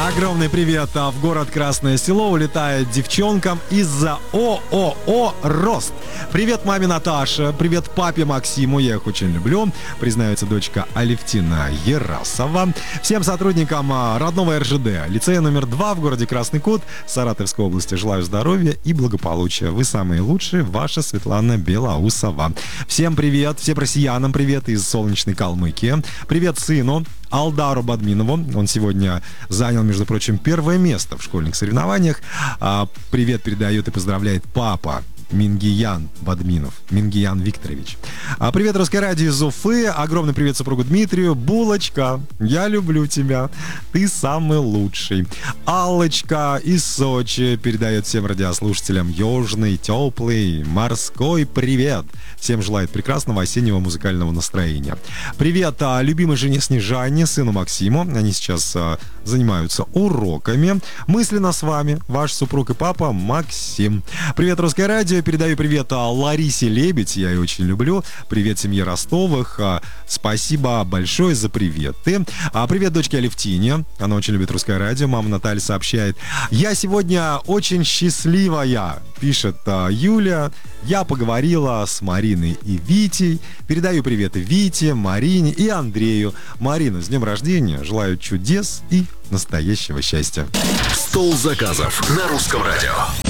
Огромный привет в город Красное Село улетает девчонкам из-за ООО «Рост». Привет маме Наташе, привет папе Максиму, я их очень люблю, признается дочка Алевтина Ерасова. Всем сотрудникам родного РЖД, лицея номер 2 в городе Красный Кут, Саратовской области желаю здоровья и благополучия. Вы самые лучшие, ваша Светлана Белоусова. Всем привет, всем россиянам привет из солнечной Калмыкии. Привет сыну Алдару Бадминову. Он сегодня занял, между прочим, первое место в школьных соревнованиях. Привет передает и поздравляет папа Мингиян Бадминов, Мингиян Викторович. Привет, Русское радио из Уфы. Огромный привет супругу Дмитрию. Булочка, я люблю тебя. Ты самый лучший. Аллочка из Сочи передает всем радиослушателям южный, теплый, морской привет. Всем желает прекрасного осеннего музыкального настроения. Привет любимой жене Снежане, сыну Максиму. Они сейчас занимаются уроками. Мысленно с вами ваш супруг и папа Максим. Привет, Русское радио. Передаю привет Ларисе Лебедь, я ее очень люблю. Привет семье Ростовых. Спасибо большое за приветы. Привет дочке Алевтине, она очень любит Русское радио. Мама Наталья сообщает: я сегодня очень счастливая, пишет Юля. Я поговорила с Мариной и Витей. Передаю приветы Вите, Марине и Андрею. Марина, с днем рождения. Желаю чудес и настоящего счастья. Стол заказов на Русском радио.